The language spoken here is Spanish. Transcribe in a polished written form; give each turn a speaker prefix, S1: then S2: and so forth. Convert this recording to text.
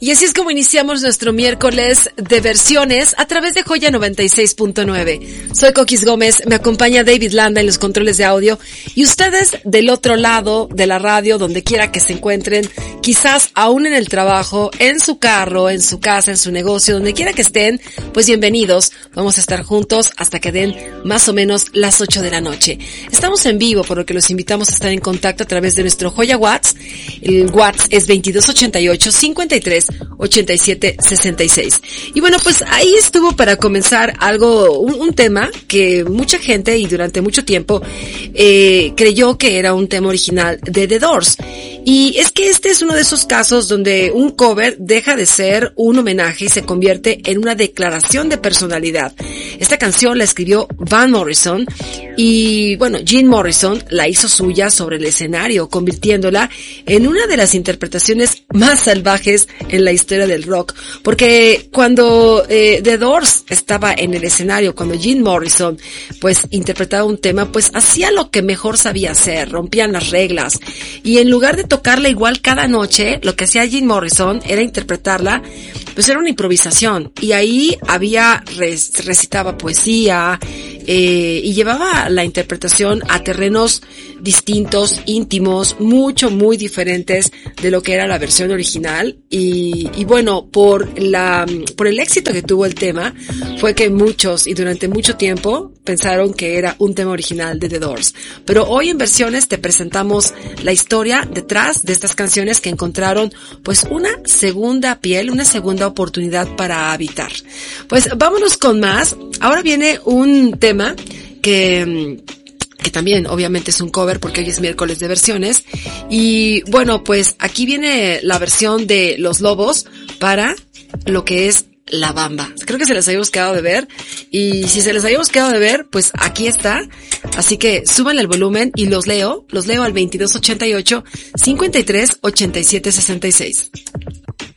S1: Y así es como iniciamos nuestro miércoles de versiones a través de Joya 96.9. Soy Coquis Gómez, me acompaña David Landa en los controles de audio y ustedes del otro lado de la radio, donde quiera que se encuentren, quizás aún en el trabajo, en su carro, en su casa, en su negocio, donde quiera que estén, pues bienvenidos. Vamos a estar juntos hasta que den más o menos las 8 de la noche. Estamos en vivo, por lo que los invitamos a estar en contacto a través de nuestro Joya WhatsApp. El WhatsApp es 2288-53-87-66. Y bueno, pues ahí estuvo para comenzar un tema que mucha gente y durante mucho tiempo creyó que era un tema original de The Doors. Y es que este es uno de esos casos donde un cover deja de ser un homenaje y se convierte en una declaración de personalidad. Esta canción la escribió Van Morrison y bueno, Jim Morrison la hizo suya sobre el escenario, convirtiéndola en una de las interpretaciones más salvajes en la historia del rock. Porque cuando The Doors estaba en el escenario, cuando Jim Morrison pues interpretaba un tema, pues hacía lo que mejor sabía hacer, rompían las reglas. Y en lugar de tocarla igual cada noche, lo que hacía Jim Morrison era interpretarla, pues era una improvisación. Y ahí recitaba poesía, y llevaba la interpretación a terrenos distintos, íntimos, muy diferentes de lo que era la versión original. Y bueno, por el éxito que tuvo el tema, fue que muchos y durante mucho tiempo pensaron que era un tema original de The Doors. Pero hoy en versiones te presentamos la historia detrás de estas canciones que encontraron pues una segunda piel, una segunda oportunidad para habitar. Pues vámonos con más. Ahora viene un tema que también obviamente es un cover porque hoy es miércoles de versiones. Y bueno, pues aquí viene la versión de Los Lobos para lo que es La Bamba. Creo que se les habíamos quedado de ver, y si se les habíamos quedado de ver, pues aquí está. Así que súbanle el volumen y los leo al 2288-53-87-66.